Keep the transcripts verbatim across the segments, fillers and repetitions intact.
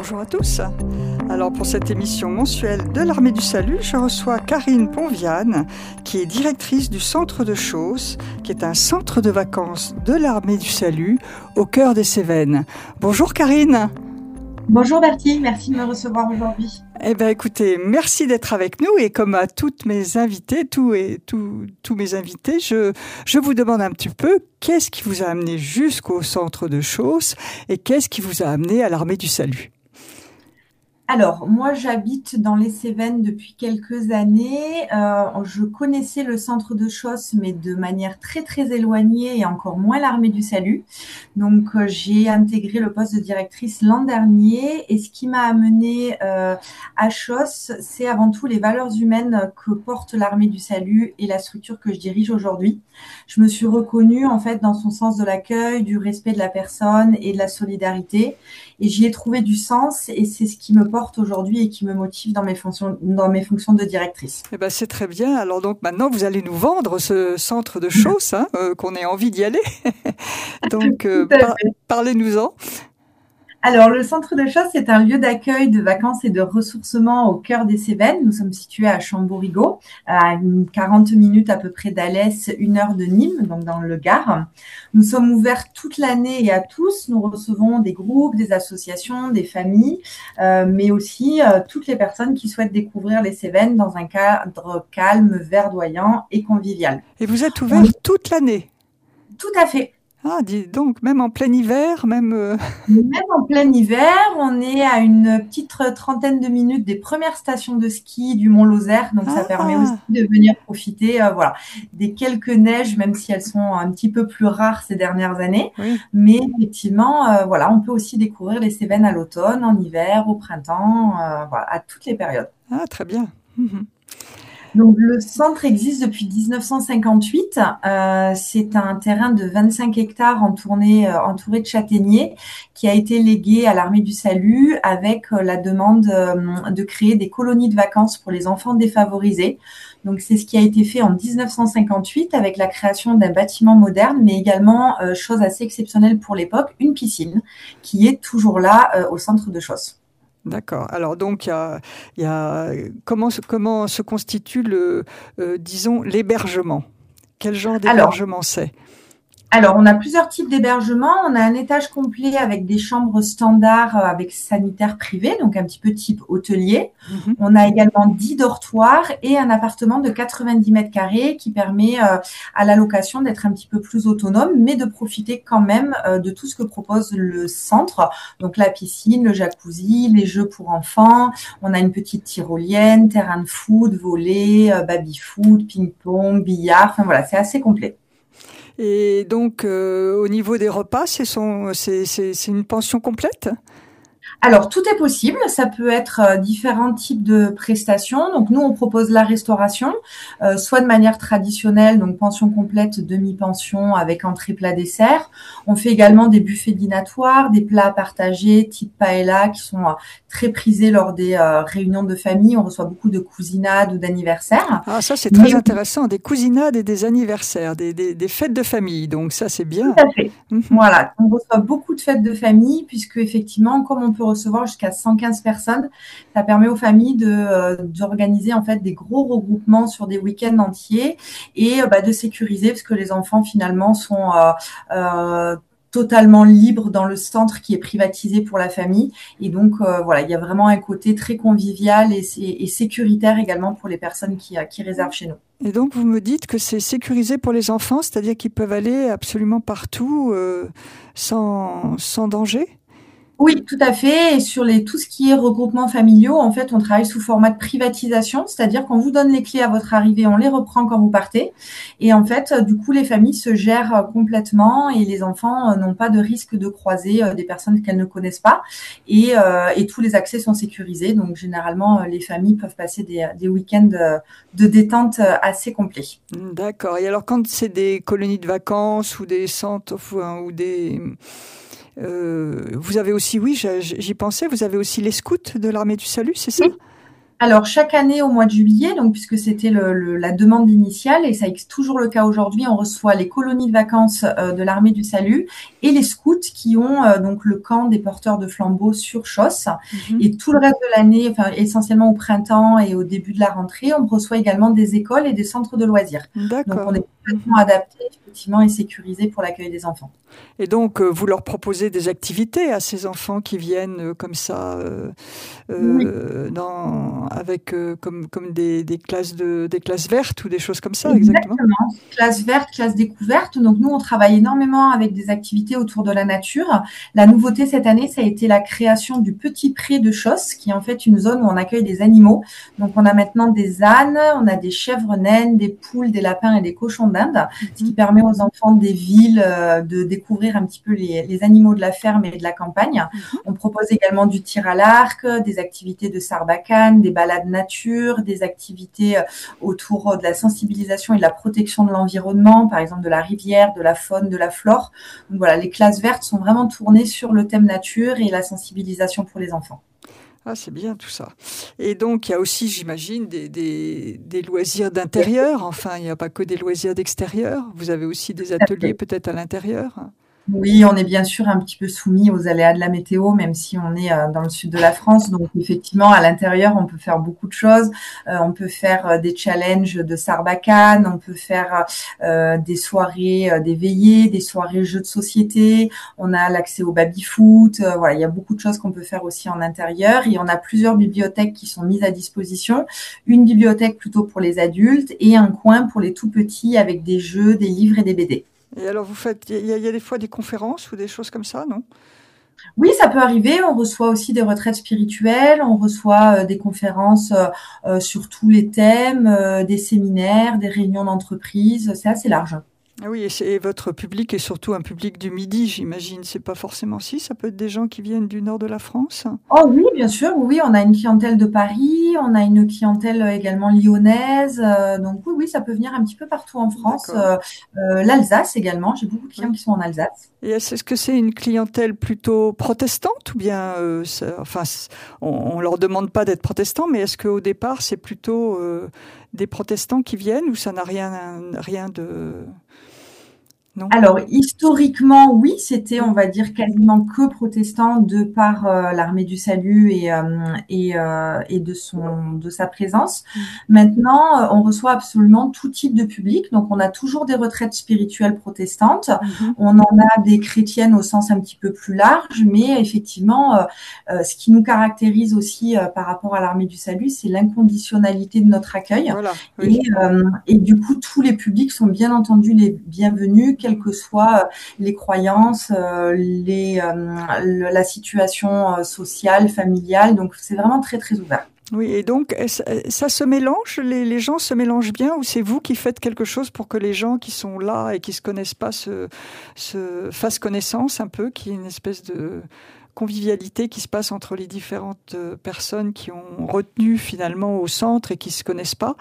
Bonjour à tous. Alors pour cette émission mensuelle de l'Armée du Salut, je reçois Karine Ponviane, qui est directrice du Centre de Chausse, qui est un centre de vacances de l'Armée du Salut au cœur des Cévennes. Bonjour Karine. Bonjour Bertie, merci de me recevoir aujourd'hui. Eh bien écoutez, merci d'être avec nous et comme à toutes mes invités, tous et tous, tous mes invités, je, je vous demande un petit peu qu'est-ce qui vous a amené jusqu'au centre de Chausse et qu'est-ce qui vous a amené à l'Armée du Salut? Alors, moi, j'habite dans les Cévennes depuis quelques années. Euh, je connaissais le centre de Chausse, mais de manière très, très éloignée et encore moins l'Armée du Salut. Donc, euh, j'ai intégré le poste de directrice l'an dernier. Et ce qui m'a amenée euh, à Chausse, c'est avant tout les valeurs humaines que porte l'Armée du Salut et la structure que je dirige aujourd'hui. Je me suis reconnue, en fait, dans son sens de l'accueil, du respect de la personne et de la solidarité. Et j'y ai trouvé du sens et c'est ce qui me porte aujourd'hui et qui me motive dans mes fonctions, dans mes fonctions de directrice. Eh ben, c'est très bien. Alors donc maintenant, vous allez nous vendre ce centre de Chausse, hein, euh, qu'on ait envie d'y aller. Donc, euh, par- parlez-nous-en. Alors, le centre de Chausse, c'est un lieu d'accueil, de vacances et de ressourcement au cœur des Cévennes. Nous sommes situés à Chamborigot, à quarante minutes à peu près d'Alès, une heure de Nîmes, donc dans le Gard. Nous sommes ouverts toute l'année et à tous. Nous recevons des groupes, des associations, des familles, euh, mais aussi euh, toutes les personnes qui souhaitent découvrir les Cévennes dans un cadre calme, verdoyant et convivial. Et vous êtes ouvert est... toute l'année? Tout à fait. Ah, dis donc, même en plein hiver, même... Euh... Même en plein hiver, on est à une petite trentaine de minutes des premières stations de ski du Mont Lozère, donc ça ah. permet aussi de venir profiter euh, voilà, des quelques neiges, même si elles sont un petit peu plus rares ces dernières années. Oui. Mais effectivement, euh, voilà, on peut aussi découvrir les Cévennes à l'automne, en hiver, au printemps, euh, voilà, à toutes les périodes. Ah, très bien. Mmh. Donc, le centre existe depuis dix-neuf cent cinquante-huit. Euh, c'est un terrain de vingt-cinq hectares entouré, euh, entouré de châtaigniers qui a été légué à l'Armée du Salut avec euh, la demande euh, de créer des colonies de vacances pour les enfants défavorisés. Donc, c'est ce qui a été fait en dix-neuf cent cinquante-huit avec la création d'un bâtiment moderne, mais également, euh, chose assez exceptionnelle pour l'époque, une piscine qui est toujours là euh, au centre de Chausse. D'accord. Alors donc, il y a, il y a comment, comment se constitue le, euh, disons, l'hébergement? Quel genre d'hébergement c'est? Alors, on a plusieurs types d'hébergements. On a un étage complet avec des chambres standards avec sanitaire privé, donc un petit peu type hôtelier. Mmh. On a également dix dortoirs et un appartement de quatre-vingt-dix mètres carrés qui permet euh, à la location d'être un petit peu plus autonome, mais de profiter quand même euh, de tout ce que propose le centre. Donc, la piscine, le jacuzzi, les jeux pour enfants. On a une petite tyrolienne, terrain de foot, volley, euh, baby-foot, ping-pong, billard. Enfin, voilà, c'est assez complet. Et donc, euh, au niveau des repas, c'est, son, c'est, c'est, c'est une pension complète ? Alors, tout est possible. Ça peut être euh, différents types de prestations. Donc, nous, on propose la restauration, euh, soit de manière traditionnelle, donc pension complète, demi-pension avec entrée, plat, dessert. On fait également des buffets dînatoires, des plats partagés type paella qui sont euh, très prisés lors des euh, réunions de famille. On reçoit beaucoup de cousinades ou d'anniversaires. Ah, ça, c'est très Mais... intéressant. Des cousinades et des anniversaires, des, des, des fêtes de famille. Donc, ça, c'est bien. Tout à fait. Mmh. Voilà. On reçoit beaucoup de fêtes de famille puisque, effectivement, comme on peut recevoir jusqu'à cent quinze personnes. Ça permet aux familles de, euh, d'organiser en fait des gros regroupements sur des week-ends entiers et euh, bah, de sécuriser parce que les enfants finalement sont euh, euh, totalement libres dans le centre qui est privatisé pour la famille. Et donc euh, voilà, il y a vraiment un côté très convivial et, et, et sécuritaire également pour les personnes qui, qui réservent chez nous. Et donc, vous me dites que c'est sécurisé pour les enfants, c'est-à-dire qu'ils peuvent aller absolument partout euh, sans, sans danger ? Oui, tout à fait. Et sur les, tout ce qui est regroupements familiaux, en fait, on travaille sous format de privatisation, c'est-à-dire qu'on vous donne les clés à votre arrivée, on les reprend quand vous partez. Et en fait, du coup, les familles se gèrent complètement et les enfants n'ont pas de risque de croiser des personnes qu'elles ne connaissent pas. Et, euh, et tous les accès sont sécurisés. Donc, généralement, les familles peuvent passer des, des week-ends de, de détente assez complets. D'accord. Et alors, quand c'est des colonies de vacances ou des centres ou des... Euh, vous avez aussi, oui, j'y pensais, vous avez aussi les scouts de l'Armée du Salut, c'est ça ? Oui. Alors, chaque année au mois de juillet, donc puisque c'était le, le- la demande initiale, et ça est toujours le cas aujourd'hui, on reçoit les colonies de vacances euh, de l'Armée du Salut et les scouts qui ont euh, donc le camp des porteurs de flambeaux sur Chos. Mhm. Et tout le reste de l'année, enfin essentiellement au printemps et au début de la rentrée, on reçoit également des écoles et des centres de loisirs. Donc, on D'accord. est complètement Mhm. adapté effectivement et sécurisé pour l'accueil des enfants. Et donc, euh, vous leur proposez des activités à ces enfants qui viennent euh, comme ça, euh, Oui. euh, dans, avec euh, comme, comme des, des classes de, des classes vertes ou des choses comme ça, exactement. Exactement. Classe verte, classe découverte. Donc nous, on travaille énormément avec des activités autour de la nature. La nouveauté cette année, ça a été la création du Petit Pré de Chos, qui est en fait une zone où on accueille des animaux. Donc on a maintenant des ânes, on a des chèvres naines, des poules, des lapins et des cochons d'Inde, ce qui Mhm. permet aux enfants des villes euh, de découvrir un petit peu les, les animaux de la ferme et de la campagne. Mhm. On propose également du tir à l'arc, des activités de sarbacane, des balades nature, des activités autour de la sensibilisation et de la protection de l'environnement, par exemple de la rivière, de la faune, de la flore. Donc voilà, les classes vertes sont vraiment tournées sur le thème nature et la sensibilisation pour les enfants. Ah, c'est bien tout ça. Et donc, il y a aussi, j'imagine, des, des, des loisirs d'intérieur. Enfin, il n'y a pas que des loisirs d'extérieur. Vous avez aussi des ateliers peut-être à l'intérieur. Oui, on est bien sûr un petit peu soumis aux aléas de la météo, même si on est euh, dans le sud de la France. Donc effectivement, à l'intérieur, on peut faire beaucoup de choses. Euh, on peut faire euh, des challenges de sarbacane, on peut faire euh, des soirées, euh, des veillées, des soirées jeux de société. On a l'accès au baby-foot. Euh, voilà, il y a beaucoup de choses qu'on peut faire aussi en intérieur. Et on a plusieurs bibliothèques qui sont mises à disposition. Une bibliothèque plutôt pour les adultes et un coin pour les tout petits avec des jeux, des livres et des B D. Et alors, vous faites, il y, a- il y a des fois des conférences ou des choses comme ça, non? Oui, ça peut arriver. On reçoit aussi des retraites spirituelles, on reçoit euh, des conférences euh, euh, sur tous les thèmes, euh, des séminaires, des réunions d'entreprise. C'est assez large. Ah oui, et, c'est- et votre public est surtout un public du Midi, j'imagine. C'est pas forcément si, ça peut être des gens qui viennent du nord de la France. Oh oui, bien sûr. Oui, on a une clientèle de Paris, on a une clientèle euh, également lyonnaise. Euh, donc oui, oui, ça peut venir un petit peu partout en France. D'accord, Euh, euh, l'Alsace également. J'ai beaucoup de clients oui. qui sont en Alsace. Et est-ce que c'est une clientèle plutôt protestante ou bien, euh, ça- enfin, c- on, on leur demande pas d'être protestants, mais est-ce qu'au départ c'est plutôt euh, des protestants qui viennent ou ça n'a rien, rien de, non? Alors, historiquement, oui, c'était, Mm. on va dire, quasiment que protestant de par euh, l'Armée du Salut et, euh, et, euh, et de son, de sa présence. Mm. Maintenant, euh, on reçoit absolument tout type de public. Donc, on a toujours des retraites spirituelles protestantes. Mhm. On en a des chrétiennes au sens un petit peu plus large, mais effectivement, euh, euh, ce qui nous caractérise aussi euh, par rapport à l'Armée du Salut, c'est l'inconditionnalité de notre accueil. Voilà, Et, oui. euh, et du coup, tous les publics sont bien entendu les bienvenus, quelles que soient euh, les croyances, euh, les, euh, le- la situation euh, sociale, familiale. Donc, c'est vraiment très, très ouvert. Oui, et donc est-ce- euh, ça se mélange, les, les gens se mélangent bien ou c'est vous qui faites quelque chose pour que les gens qui sont là et qui se connaissent pas se, se fassent connaissance un peu, qu'il y ait une espèce de convivialité qui se passe entre les différentes euh, personnes qui ont retenu finalement au centre et qui se connaissent pas?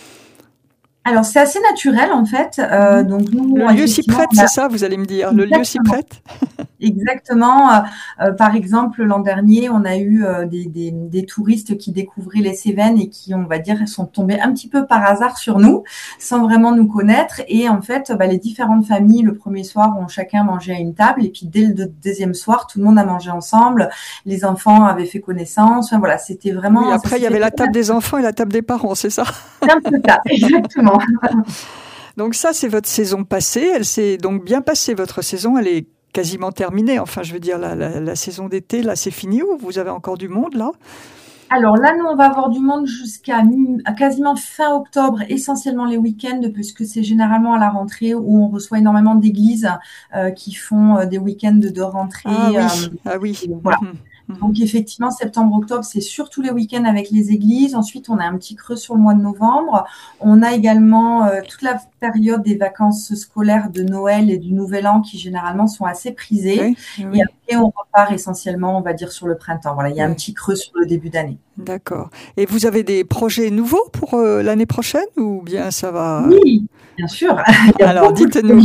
Alors, c'est assez naturel, en fait. Euh, Mhm. donc, nous, Le lieu s'y effectivement, prête, on a c'est ça, vous allez me dire. Le lieu s'y exactement. prête? Exactement. Euh, euh, par exemple, l'an dernier, on a eu euh, des, des, des touristes qui découvraient les Cévennes et qui, on va dire, sont tombés un petit peu par hasard sur nous, sans vraiment nous connaître. Et en fait, bah, les différentes familles, le premier soir, ont chacun mangé à une table. Et puis, dès le deuxième soir, tout le monde a mangé ensemble. Les enfants avaient fait connaissance. Enfin, voilà, c'était Oui, vraiment, ça après il s'est y fait avait la très table des enfants et la table des parents, c'est ça? un peu ça. Exactement. Donc ça, c'est votre saison passée. Elle s'est donc bien passée, votre saison. Elle est quasiment terminée. Enfin, je veux dire, la, la, la saison d'été, là, c'est fini ou vous avez encore du monde, là? Alors là, nous, on va avoir du monde jusqu'à mi- à quasiment fin octobre, essentiellement les week-ends, puisque c'est généralement à la rentrée où on reçoit énormément d'églises euh, qui font euh, des week-ends de Ah rentrée. oui, Euh, ah oui. voilà. Mhm, mhm. Donc effectivement, septembre-octobre, c'est surtout les week-ends avec les églises. Ensuite, on a un petit creux sur le mois de novembre. On a également euh, toute la période des vacances scolaires de Noël et du Nouvel An qui généralement sont assez prisées. Oui, Et oui. et on repart essentiellement, on va dire, sur le printemps. Voilà, il y a ouais. un petit creux sur le début d'année. D'accord. Et vous avez des projets nouveaux pour euh, l'année prochaine ou bien ça va? Oui, bien sûr. Il y a Alors, dites-nous.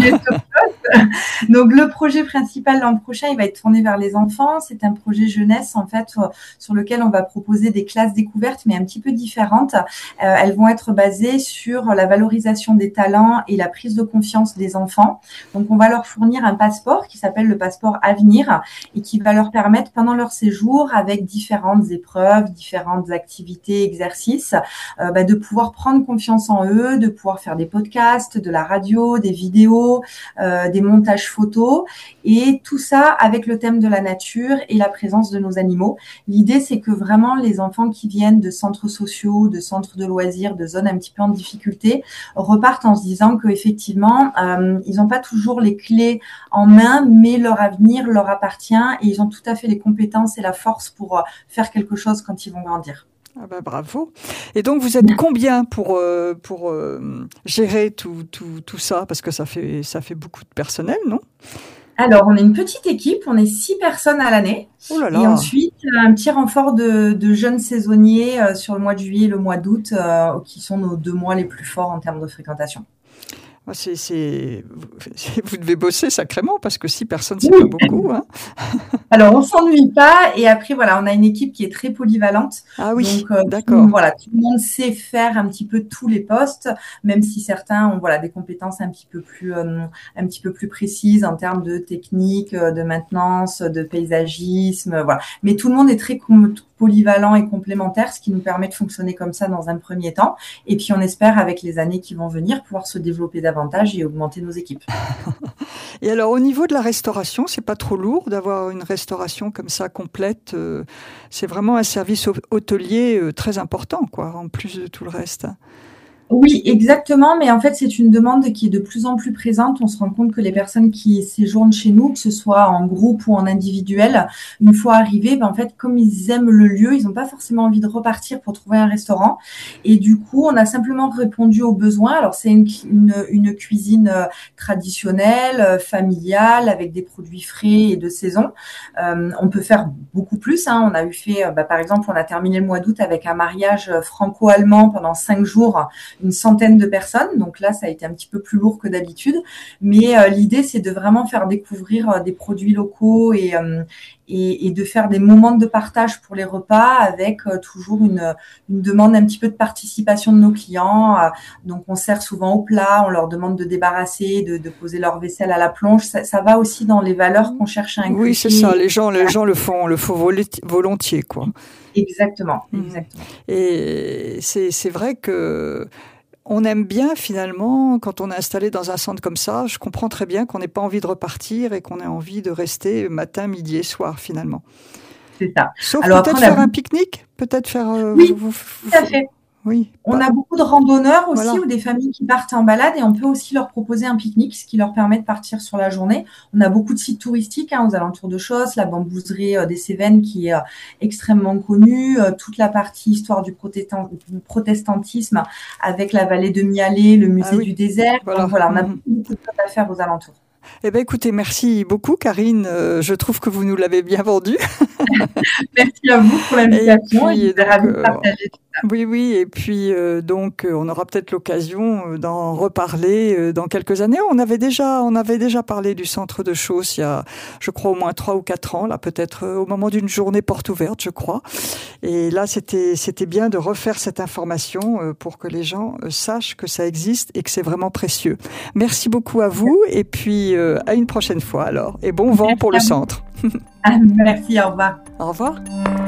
Donc, le projet principal l'an prochain, il va être tourné vers les enfants. C'est un projet jeunesse, en fait, sur lequel on va proposer des classes découvertes, mais un petit peu différentes. Euh, elles vont être basées sur la valorisation des talents et la prise de confiance des enfants. Donc, on va leur fournir un passeport qui s'appelle le passeport Avenir et qui va leur permettre, pendant leur séjour, avec différentes épreuves, différentes activités, exercices, euh, bah, de pouvoir prendre confiance en eux, de pouvoir faire des podcasts, de la radio, des vidéos, euh, des montages photos, et tout ça avec le thème de la nature et la présence de nos animaux. L'idée, c'est que vraiment les enfants qui viennent de centres sociaux, de centres de loisirs, de zones un petit peu en difficulté, repartent en se disant qu'effectivement, euh, ils n'ont pas toujours les clés en main, mais leur avenir leur appartient et ils ont tout à fait les compétences et la force pour euh, faire quelque chose quand ils vont grandir. Ah ben bravo. Et donc, vous êtes combien pour, euh, pour euh, gérer tout, tout, tout ça? Parce que ça fait, ça fait beaucoup de personnel, non? Alors, on est une petite équipe, on est six personnes à l'année. Oh là là. Et ensuite, un petit renfort de, de jeunes saisonniers euh, sur le mois de juillet et le mois d'août, euh, qui sont nos deux mois les plus forts en termes de fréquentation. C'est, c'est... Vous devez bosser sacrément parce que six personnes, c'est oui. pas beaucoup. Hein. Alors, on s'ennuie pas. Et après, voilà, on a une équipe qui est très polyvalente. Ah oui, donc, euh, d'accord. Tout, voilà, tout le monde sait faire un petit peu tous les postes, même si certains ont voilà, des compétences un petit peu plus, euh, un petit peu plus précises en termes de technique, de maintenance, de paysagisme. Voilà. Mais tout le monde est très polyvalent et complémentaire, ce qui nous permet de fonctionner comme ça dans un premier temps. Et puis, on espère, avec les années qui vont venir, pouvoir se développer davantage et augmenter nos équipes. Et alors, au niveau de la restauration, c'est pas trop lourd d'avoir une restauration comme ça complète. Euh, c'est vraiment un service hôtelier euh, très important, quoi, en plus de tout le reste. Oui, exactement. Mais en fait, c'est une demande qui est de plus en plus présente. On se rend compte que les personnes qui séjournent chez nous, que ce soit en groupe ou en individuel, une fois arrivés, ben en fait, comme ils aiment le lieu, ils n'ont pas forcément envie de repartir pour trouver un restaurant. Et du coup, on a simplement répondu aux besoins. Alors, c'est une, une, une cuisine traditionnelle, familiale, avec des produits frais et de saison. Euh, on peut faire beaucoup plus. Hein. On a eu fait, bah, par exemple, on a terminé le mois d'août avec un mariage franco-allemand pendant cinq jours. Une centaine de personnes, donc là ça a été un petit peu plus lourd que d'habitude, mais euh, l'idée c'est de vraiment faire découvrir euh, des produits locaux et, euh, et, et de faire des moments de partage pour les repas avec euh, toujours une, une demande un petit peu de participation de nos clients. Euh, donc on sert souvent au plat, on leur demande de débarrasser, de, de poser leur vaisselle à la plonge. Ça, ça va aussi dans les valeurs qu'on cherche à inculquer. Oui, c'est ça. Les gens, les gens le font, le font volontiers, quoi. Exactement, exactement. Et c'est, c'est vrai que on aime bien finalement, quand on est installé dans un centre comme ça, je comprends très bien qu'on n'ait pas envie de repartir et qu'on ait envie de rester matin, midi et soir finalement. C'est ça. Sauf Alors, peut-être faire a... un pique-nique, peut-être faire... Euh, oui, vous, vous, tout à fait. Oui. On a beaucoup de randonneurs aussi, voilà. Ou des familles qui partent en balade et on peut aussi leur proposer un pique-nique, ce qui leur permet de partir sur la journée. On a beaucoup de sites touristiques hein, aux alentours de Chosses, la bambouserie euh, des Cévennes qui est euh, extrêmement connue, euh, toute la partie histoire du, protestant, du protestantisme avec la vallée de Mialet, le musée ah, oui. du désert. Voilà. Donc voilà, on a mmh. beaucoup de choses à faire aux alentours. Eh bien, écoutez, merci beaucoup, Karine. Euh, je trouve que vous nous l'avez bien vendu. Merci à vous pour l'invitation. Et puis, et donc, ravi de partager tout ça. Oui, oui. Et puis, euh, donc, on aura peut-être l'occasion d'en reparler euh, dans quelques années. On avait déjà, on avait déjà parlé du centre de Chosses il y a, je crois, au moins trois ou quatre ans. Là, peut-être euh, au moment d'une journée porte ouverte, je crois. Et là, c'était, c'était bien de refaire cette information euh, pour que les gens euh, sachent que ça existe et que c'est vraiment précieux. Merci beaucoup à vous. Et puis, euh, à une prochaine fois alors. Et bon vent Merci pour le centre. Merci, au revoir. Au revoir.